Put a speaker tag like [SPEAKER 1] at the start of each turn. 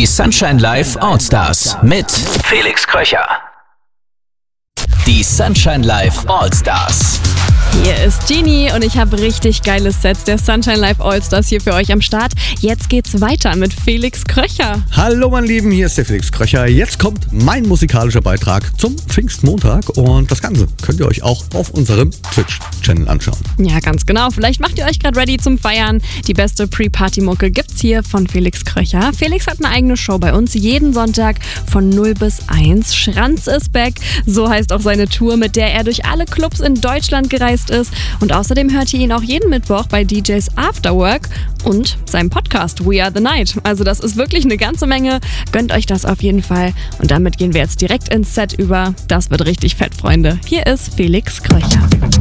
[SPEAKER 1] Die Sunshine Live Allstars mit Felix Kröcher. Die Sunshine Live Allstars.
[SPEAKER 2] Hier ist Genie und ich habe richtig geile Sets der Sunshine Live Allstars hier für euch am Start. Jetzt geht's weiter mit Felix Kröcher.
[SPEAKER 3] Hallo meine Lieben, hier ist der Felix Kröcher. Jetzt kommt mein musikalischer Beitrag zum Pfingstmontag und das Ganze könnt ihr euch auch auf unserem Twitch-Channel anschauen.
[SPEAKER 2] Ja, ganz genau. Vielleicht macht ihr euch gerade ready zum Feiern. Die beste Pre-Party-Mucke gibt's hier von Felix Kröcher. Felix hat eine eigene Show bei uns jeden Sonntag von 0 bis 1. Schranz ist back. So heißt auch seine Tour, mit der er durch alle Clubs in Deutschland gereist ist. Und außerdem hört ihr ihn auch jeden Mittwoch bei DJs Afterwork und seinem Podcast We Are The Night. Also das ist wirklich eine ganze Menge. Gönnt euch das auf jeden Fall. Und damit gehen wir jetzt direkt ins Set über. Das wird richtig fett, Freunde. Hier ist Felix Kröcher.